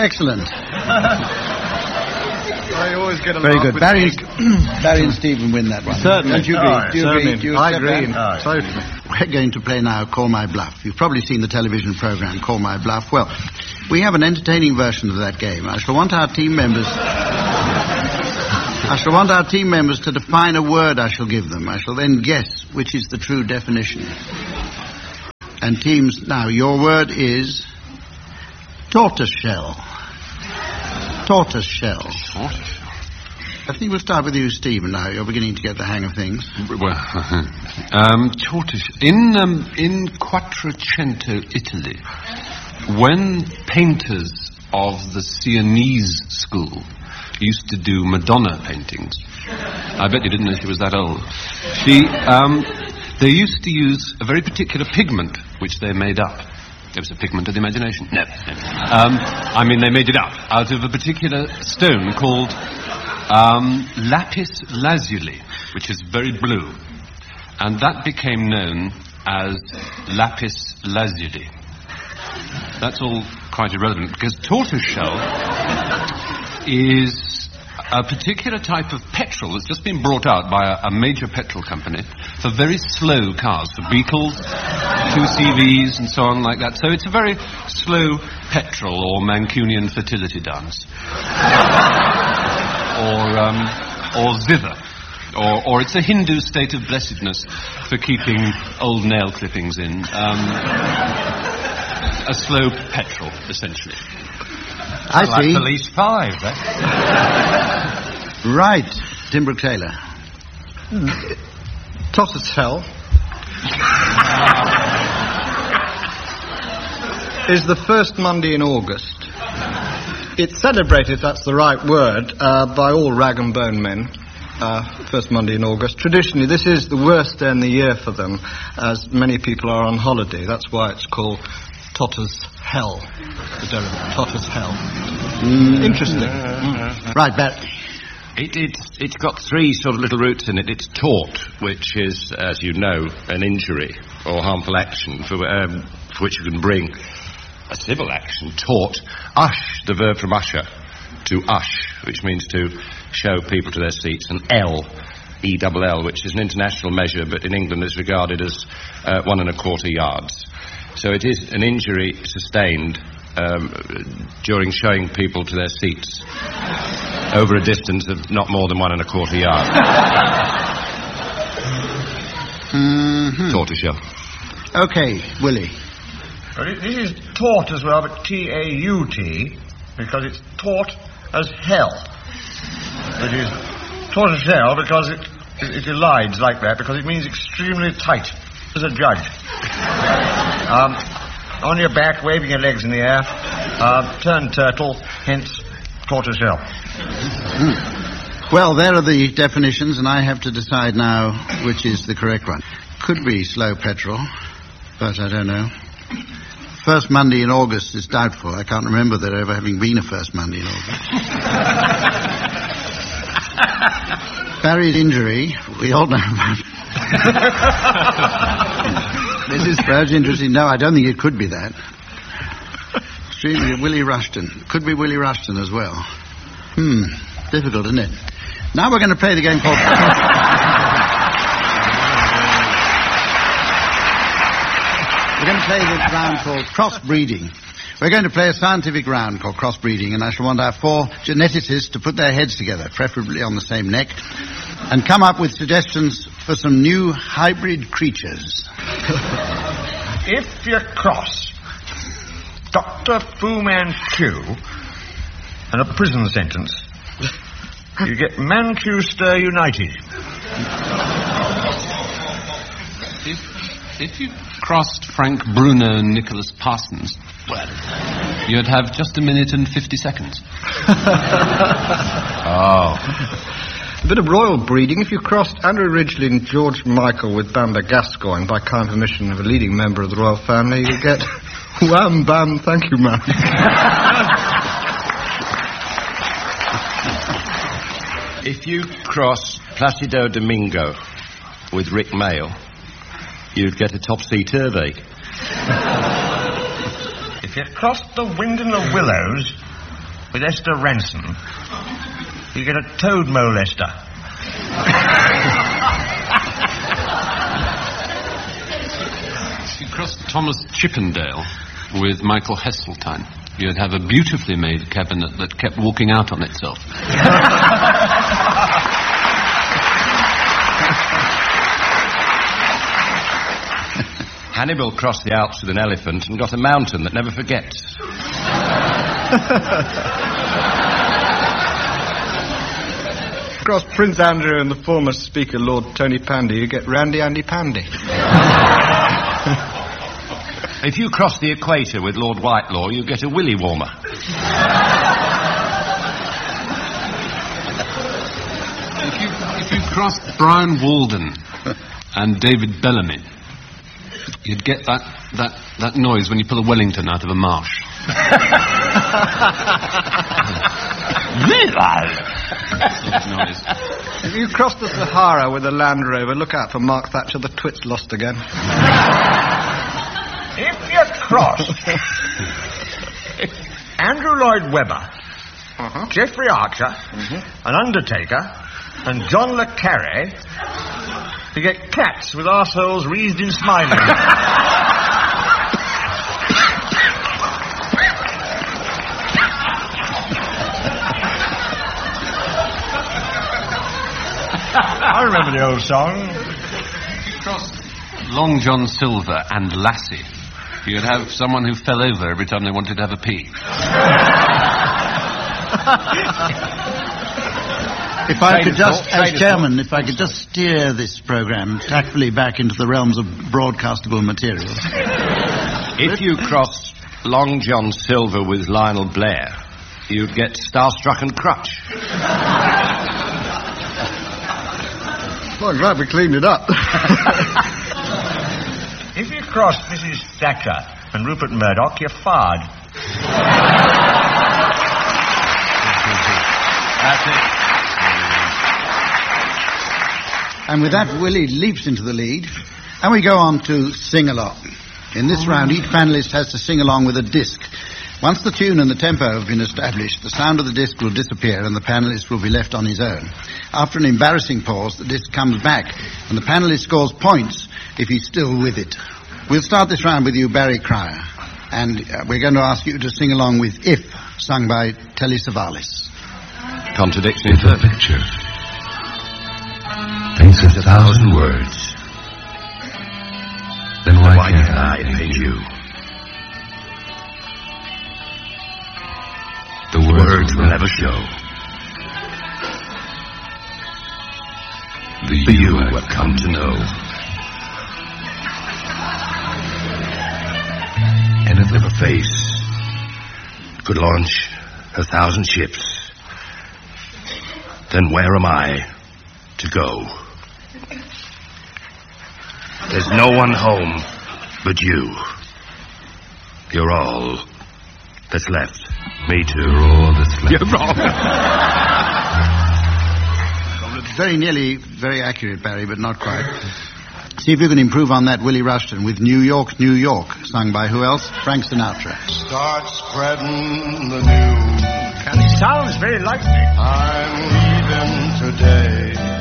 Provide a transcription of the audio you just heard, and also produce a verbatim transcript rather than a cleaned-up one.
Excellent. I always get a Very laugh good. with Barry, Nick. Barry and Stephen win that one. Certainly. Don't you agree? Oh, Do you certainly. agree? Do you I accept agree. that? Oh, totally. We're going to play now Call My Bluff. You've probably seen the television program Call My Bluff. Well, we have an entertaining version of that game. I shall want our team members... I shall want our team members to define a word I shall give them. I shall then guess which is the true definition. And teams, now, your word is... tortoiseshell. Tortoiseshell. Tortoiseshell. I think we'll start with you, Stephen, now. You're beginning to get the hang of things. Well, um, tortoise. In, um, in Quattrocento, Italy, when painters of the Sienese school used to do Madonna paintings, I bet you didn't know she was that old, she, um, they used to use a very particular pigment which they made up. It was a pigment of the imagination. No. no. Um, I mean, they made it up out of a particular stone called um, lapis lazuli, which is very blue. And that became known as lapis lazuli. That's all quite irrelevant, because tortoiseshell is a particular type of petrol that's just been brought out by a, a major petrol company for very slow cars, for Beetles, two C Vs and so on like that. So it's a very slow petrol or Mancunian fertility dance. or um, or zither. Or, or it's a Hindu state of blessedness for keeping old nail clippings in. Um, a slow petrol, essentially. I like see. Police Five, eh? Right. Tim Brooke Taylor. Tortoiseshell is the first Monday in August. It's celebrated, if that's the right word, uh, by all rag and bone men. Uh, first Monday in August. Traditionally, this is the worst day in the year for them, as many people are on holiday. That's why it's called Totters Hell. The derivation, Totters Hell. Mm. Interesting. Mm. Right, Barry. It, it's, it's got three sort of little roots in it. It's tort, which is, as you know, an injury or harmful action for, um, for which you can bring a civil action. Tort. Ush, the verb from usher, to ush, which means to show people to their seats. And L, E double L, which is an international measure, but in England is regarded as uh, one and a quarter yards. So it is an injury sustained um, during showing people to their seats over a distance of not more than one and a quarter yard. Mm-hmm. Tortoiseshell. Okay, Willie. Well, it, this is taut as well, but T A U T, because it's taut as hell. It is tortoiseshell because it, it, it elides like that, because it means extremely tight as a judge. um, on your back, waving your legs in the air, uh, turn turtle, hence tortoiseshell. Mm. Well, there are the definitions, and I have to decide now which is the correct one. Could be slow petrol, but I don't know. First Monday in August is doubtful. I can't remember there ever having been a first Monday in August. Barry's injury, we all know about. This is perhaps interesting. No, I don't think it could be that. Extremely Willie Rushton. Could be Willie Rushton as well. Hmm, difficult, isn't it? Now we're going to play the game called... We're going to play the round called crossbreeding. We're going to play a scientific round called crossbreeding, and I shall want our four geneticists to put their heads together, preferably on the same neck, and come up with suggestions for some new hybrid creatures. If you cross Doctor Fu Manchu and a prison sentence, you get Manchester United. If, if you crossed Frank Bruno and Nicholas Parsons, well, you'd have just a minute and fifty seconds. Oh. A bit of royal breeding. If you crossed Andrew Ridgeley and George Michael with Bamba Gascoigne by kind permission of a leading member of the royal family, you get wham bam, thank you, man. If you cross Placido Domingo with Rick Mail, you'd get a topsy-turvy. If you cross the wind and the willows with Esther Ransom, you get a toad molester. If you crossed Thomas Chippendale with Michael Heseltine, you'd have a beautifully made cabinet that kept walking out on itself. Hannibal crossed the Alps with an elephant and got a mountain that never forgets. Cross Prince Andrew and the former Speaker, Lord Tony Pandy, you get Randy Andy Pandy. If you cross the equator with Lord Whitelaw, you get a willy warmer. If you, if you crossed Brian Walden and David Bellamy, you'd get that, that, that noise when you pull a Wellington out of a marsh. Noise. If you cross the Sahara with a Land Rover, look out for Mark Thatcher, the twit's lost again. If you cross Andrew Lloyd Webber, uh-huh. Geoffrey Archer, mm-hmm. an Undertaker, and John le Carré, you get cats with arseholes wreathed in smiling. I remember the old song. If you crossed Long John Silver and Lassie, you'd have someone who fell over every time they wanted to have a pee. If I could just, as chairman, if I could just steer this programme tactfully back into the realms of broadcastable material. If you cross Long John Silver with Lionel Blair, you'd get Starstruck and Crutch. Well, I'm glad we cleaned it up. If you cross Missus Thatcher and Rupert Murdoch, you're fired. That's it. And with that, Willie leaps into the lead, and we go on to sing along. In this round, each panellist has to sing along with a disc. Once the tune and the tempo have been established, the sound of the disc will disappear and the panellist will be left on his own. After an embarrassing pause, the disc comes back and the panellist scores points if he's still with it. We'll start this round with you, Barry Cryer, and uh, we're going to ask you to sing along with If, sung by Telly Savalas. Contradiction in a picture paints a thousand words, then why, why can't I paint you? The words, words will never show the you, the you I've come to know. And if a face could launch a thousand ships, then where am I to go? There's no one home but you. You're all that's left. Me too. You're all that's left. You're wrong. Very nearly, very accurate, Barry, but not quite. See if you can improve on that, Willie Rushton, with New York, New York, sung by who else? Frank Sinatra. Start spreading the news. And it sounds very likely. I'm leaving today.